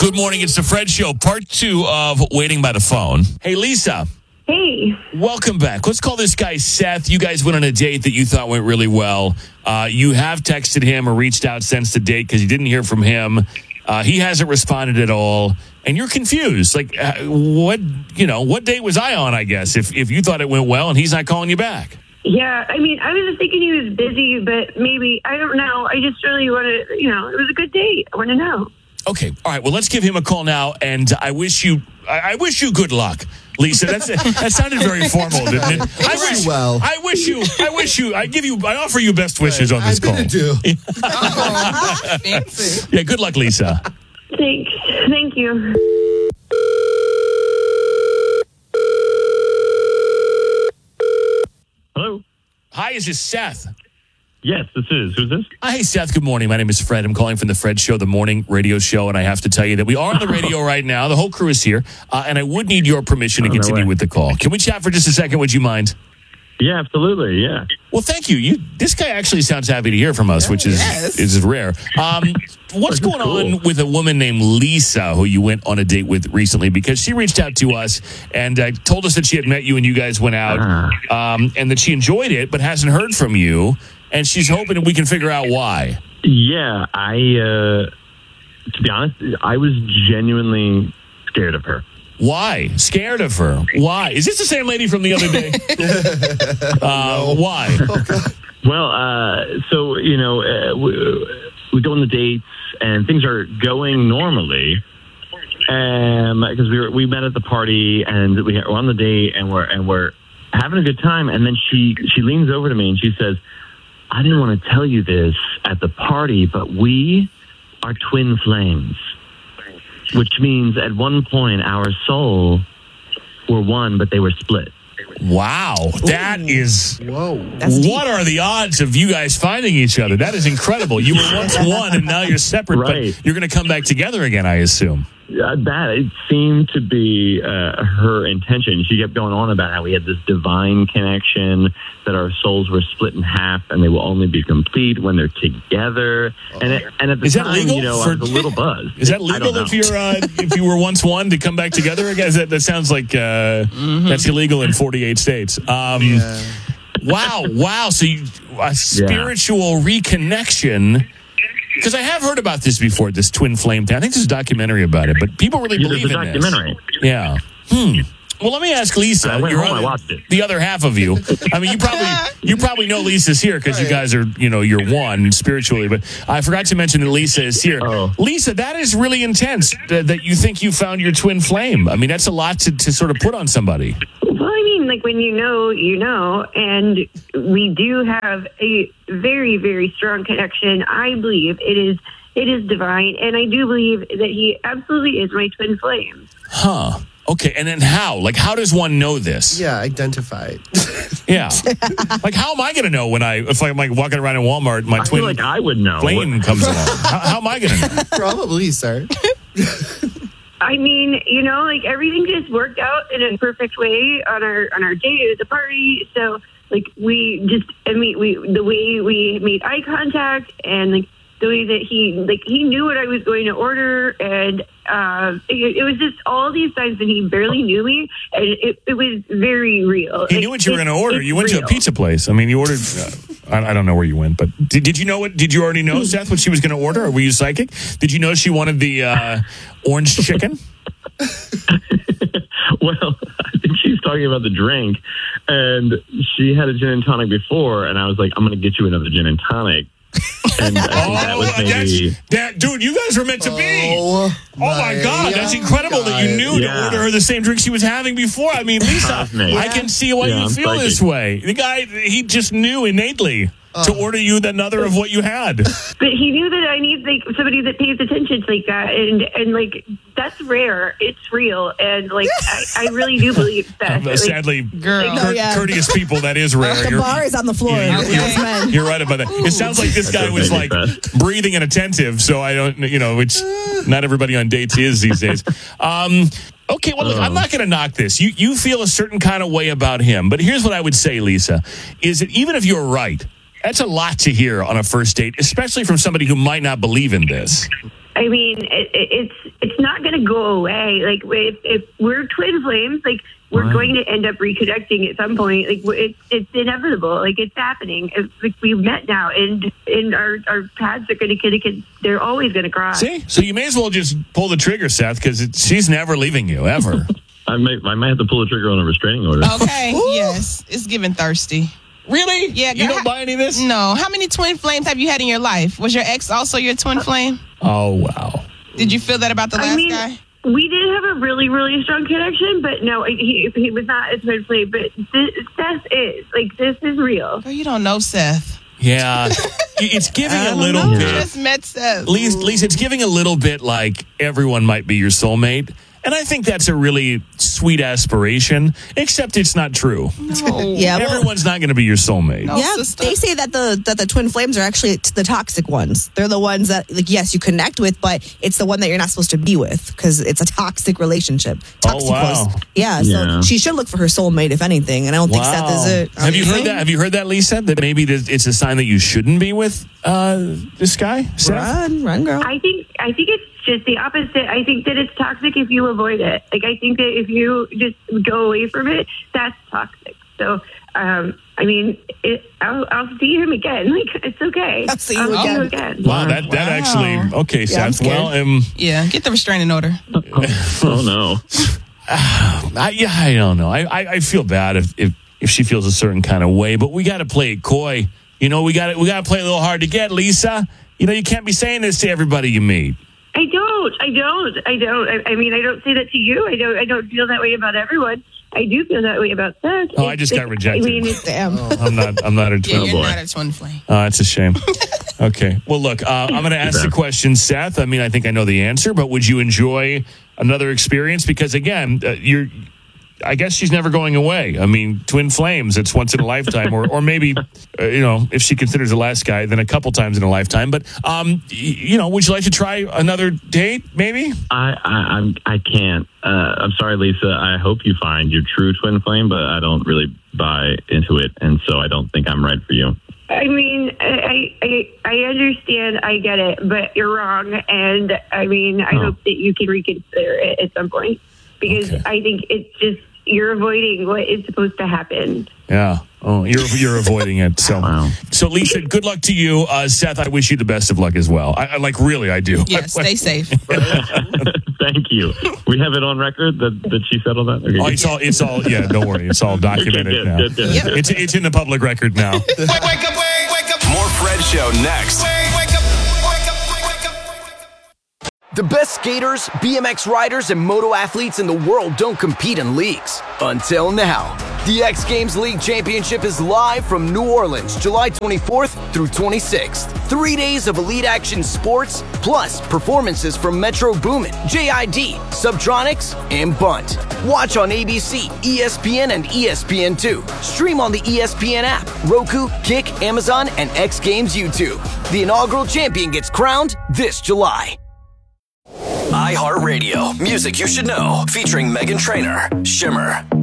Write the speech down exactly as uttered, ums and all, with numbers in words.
Good morning. It's the Fred Show, part two of Waiting by the Phone. Hey, Lisa. Hey. Welcome back. Let's call this guy Seth. You guys went on a date that you thought went really well. Uh, you have texted him or reached out since the date because you didn't hear from him. Uh, he hasn't responded at all. And you're confused. Like, uh, what, you know, what date was I on, I guess, if, if you thought it went well and he's not calling you back? Yeah, I mean, I was just thinking he was busy, but maybe, I don't know. I just really want to, you know, it was a good date. I want to know. Okay. All right. Well, let's give him a call now. And I wish you, I, I wish you good luck, Lisa. That's that sounded very formal, didn't it? I wish. Well. I wish you. I wish you. I give you. I offer you best wishes on this I call. I do. Oh, fancy. Yeah. Good luck, Lisa. Thanks. Thank you. Hello? Hi. Is this Seth? Yes, this is. Who's this? Hi, Seth. Good morning. My name is Fred. I'm calling from the Fred Show, the morning radio show, and I have to tell you that we are on the radio right now. The whole crew is here, uh, and I would need your permission to Oh, no continue way. with the call. Can we chat for just a second? Would you mind? Yeah, absolutely. Yeah. Well, thank you. You. This guy actually sounds happy to hear from us, which is Yes. is rare. Um, what's going Cool. on with a woman named Lisa who you went on a date with recently? Because she reached out to us and uh, told us that she had met you and you guys went out, Uh-huh. um, and that she enjoyed it, but hasn't heard from you, and she's hoping that we can figure out why. Yeah, I, uh, to be honest, I was genuinely scared of her. Why? Scared of her? Why? Is this the same lady from the other day? uh, Why? Well, uh, so, you know, uh, we, we go on the dates and things are going normally. Um, because we were, we met at the party and we we're on the date and we're, and we're having a good time. And then she, she leans over to me and she says, I didn't want to tell you this at the party, but we are twin flames, which means at one point our soul were one, but they were split. Wow, that is. Whoa. That's deep. What are the odds of you guys finding each other? That is incredible. You were once one and now you're separate, Right. but you're going to come back together again, I assume. Uh, that it seemed to be uh, her intention. She kept going on about how we had this divine connection, that our souls were split in half, and they will only be complete when they're together. And it, and at the Is that time, legal you know, for- I was a little buzzed. Is that I legal don't if know. you're uh, if you were once one to come back together again? Is that, that sounds like uh, that's illegal in forty-eight states. Um, Yeah. Wow, wow. So you, a spiritual reconnection. Because I have heard about this before, this twin flame thing. I think there's a documentary about it, but people really Yeah, there's believe a in documentary. this. Yeah. Hmm. Well, let me ask Lisa. I went your home, I other- watched it. The other half of you. I mean, you probably you probably know Lisa's here because you Right. guys are, you know, you're one spiritually. But I forgot to mention that Lisa is here. Oh. Lisa, that is really intense that, that you think you found your twin flame. I mean, that's a lot to, to sort of put on somebody. Well, I mean, like when you know, you know, and we do have a very, very strong connection. I believe it is it is divine, and I do believe that he absolutely is my twin flame. Huh. Okay, and then how? Like, how does one know this? Yeah, identify it. Yeah. Like, how am I going to know when I, if I'm like walking around in Walmart, my I twin feel like I would know. flame comes along? How, how am I going to know? Probably, sir. I mean, you know, like everything just worked out in a perfect way on our on our date at the party. So, like, we just, I mean, we the way we made eye contact and like the way that he like he knew what I was going to order, and uh, it, it was just all these times that he barely knew me, and it, it was very real. He Like, knew what you were it- going to order. it's You went to a real. pizza place. I mean, you ordered. Uh, I, I don't know where you went, but did, did you know what? Did you already know, Seth, what she was going to order, or were you psychic? Did you know she wanted the uh, orange chicken? Well, I think she's talking about the drink, and she had a gin and tonic before, and I was like, I'm going to get you another gin and tonic. And I think that was maybe... that's, that, dude, you guys were meant to be. Oh, Oh my God, that's incredible that you knew Yeah. to order her the same drink she was having before. I mean, Lisa, Cosmic. I can see why Yeah, you I'm feel psychic. this way. The guy, he just knew innately to order you another of what you had. But he knew that I need like somebody that pays attention to like that, and and like that's rare. It's real, and like I, I really do believe that. Uh, Like, Sadly, Girl. cour- No, yeah. courteous people, that is rare. The You're- bar is on the floor. you're- It's you're- men. You're right about that. It sounds like this guy That's was okay, like Beth. breathing and attentive, so I don't, you know, which not everybody on dates is these days. Um, okay, well, look, I'm not going to knock this. You you feel a certain kind of way about him, but here's what I would say, Lisa, is that even if you're right, that's a lot to hear on a first date, especially from somebody who might not believe in this. I mean, it, it, it's it's not going to go away. Like if, if we're twin flames, like we're Right. going to end up reconnecting at some point. Like it's it's inevitable. Like it's happening. It's, like we've met now, and and our our paths are going to connect. They're always going to cross. See? So you may as well just pull the trigger, Seth, because she's never leaving you, ever. I may I might have to pull the trigger on a restraining order. Okay, yes. It's giving thirsty. Really? Yeah, You girl, don't buy any of this? No. How many twin flames have you had in your life? Was your ex also your twin flame? Oh, wow. Did you feel that about the last I mean, guy? we did have a really, really strong connection, but no, he he was not a twin flame. But this, Seth is like this is real. Girl, you don't know Seth. Yeah. It's giving I a don't little know. You bit. just met Seth. Lisa, Lisa, it's giving a little bit like everyone might be your soulmate. And I think that's a really sweet aspiration, except it's not true. No. Yeah, well, Everyone's not going to be your soulmate. No. yeah. sister. They say that the that the twin flames are actually t- the toxic ones. They're the ones that, like, yes, you connect with, but it's the one that you're not supposed to be with because it's a toxic relationship. Oh, Toxicos. wow. Yeah, so Yeah. she should look for her soulmate, if anything. And I don't think Seth is it. Have you heard Okay. that? Have you heard that, Lisa? That maybe th- it's a sign that you shouldn't be with uh, this guy, Seth? Run, run, girl. I think I think it's just the opposite. I think that it's toxic if you avoid it. Like I think that if you just go away from it, that's toxic. So, um, I mean, it, I'll, I'll see him again. Like it's okay. I'll see you I'll again. See you again. Wow, that, that Wow. actually, okay, Yeah, I'm Seth. Well, um, Yeah, get the restraining order. Oh no. I, yeah, I don't know. I, I, I feel bad if, if, if she feels a certain kind of way, but we got to play it coy. You know, we got to we got to play a little hard to get, Lisa. You know, you can't be saying this to everybody you meet. I don't. I don't. I don't. I, I mean, I don't say that to you. I don't. I don't feel that way about everyone. I do feel that way about Seth. Oh, I just got rejected. I mean, it's, Damn. I'm not. I'm not a Yeah, twin. you're boy. not a twin flame. Oh, that's a shame. Okay. Well, look, uh, I'm going to ask the question, Seth. I mean, I think I know the answer, but would you enjoy another experience? Because again, uh, you're. I guess she's never going away. I mean, twin flames, it's once in a lifetime, or or maybe, uh, you know, if she considers the last guy, then a couple times in a lifetime. But, um, y- you know, would you like to try another date, maybe? I, I I'm I can't. Uh, I'm sorry, Lisa. I hope you find your true twin flame, but I don't really buy into it, and so I don't think I'm right for you. I mean, I, I I understand. I get it, but you're wrong. And I mean, I Oh. hope that you can reconsider it at some point because Okay. I think it's just you're avoiding what is supposed to happen. Yeah. Oh, you're you're avoiding it. So, Wow. so Lisa, good luck to you. Uh, Seth, I wish you the best of luck as well. I, I like really, I do. Yeah, stay safe. Thank you. We have it on record that, that she said all that. Okay, Oh, good. it's all, it's all, yeah, don't worry. It's all documented good, now. good, good, Yep. good. It's, it's in the public record now. Wake, wake up, wake, wake up. More Fred Show next. Wake, wake up, wake up, wake up, wake up. The best skaters, B M X riders, and moto athletes in the world don't compete in leagues. Until now. The X Games League Championship is live from New Orleans, July twenty-fourth through twenty-sixth. Three days of elite action sports, plus performances from Metro Boomin, J I D, Subtronics, and Bunt. Watch on A B C, E S P N, and E S P N two. Stream on the E S P N app, Roku, Kick, Amazon, and X Games YouTube. The inaugural champion gets crowned this July. iHeartRadio. Music you should know. Featuring Meghan Trainor, Shimmer.